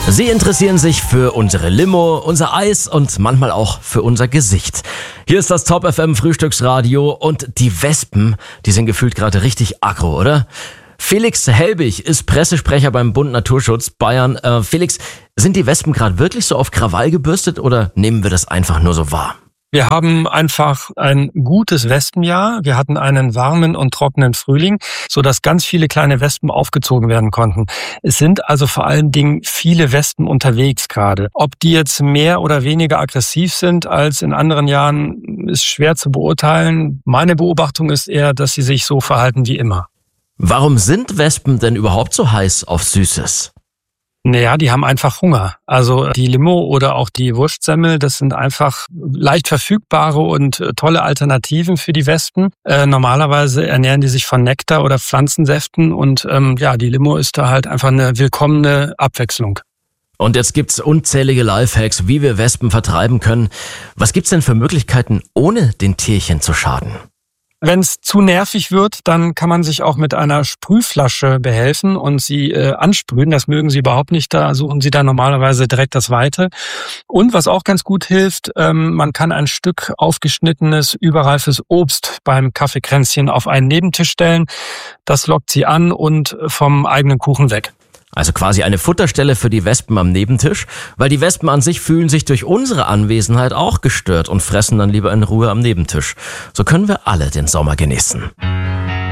Sie interessieren sich für unsere Limo, unser Eis und manchmal auch für unser Gesicht. Hier ist das Top FM Frühstücksradio und die Wespen, die sind gefühlt gerade richtig aggro, oder? Felix Helbig ist Pressesprecher beim Bund Naturschutz Bayern. Felix, sind die Wespen gerade wirklich so auf Krawall gebürstet oder nehmen wir das einfach nur so wahr? Wir haben einfach ein gutes Wespenjahr. Wir hatten einen warmen und trockenen Frühling, sodass ganz viele kleine Wespen aufgezogen werden konnten. Es sind also vor allen Dingen viele Wespen unterwegs gerade. Ob die jetzt mehr oder weniger aggressiv sind als in anderen Jahren, ist schwer zu beurteilen. Meine Beobachtung ist eher, dass sie sich so verhalten wie immer. Warum sind Wespen denn überhaupt so heiß auf Süßes? Naja, die haben einfach Hunger. Also die Limo oder auch die Wurstsemmel, das sind einfach leicht verfügbare und tolle Alternativen für die Wespen. Normalerweise ernähren die sich von Nektar oder Pflanzensäften und die Limo ist da halt einfach eine willkommene Abwechslung. Und jetzt gibt's unzählige Lifehacks, wie wir Wespen vertreiben können. Was gibt's denn für Möglichkeiten, ohne den Tierchen zu schaden? Wenn es zu nervig wird, dann kann man sich auch mit einer Sprühflasche behelfen und sie ansprühen. Das mögen sie überhaupt nicht, da suchen sie dann normalerweise direkt das Weite. Und was auch ganz gut hilft, man kann ein Stück aufgeschnittenes, überreifes Obst beim Kaffeekränzchen auf einen Nebentisch stellen. Das lockt sie an und vom eigenen Kuchen weg. Also quasi eine Futterstelle für die Wespen am Nebentisch, weil die Wespen an sich fühlen sich durch unsere Anwesenheit auch gestört und fressen dann lieber in Ruhe am Nebentisch. So können wir alle den Sommer genießen.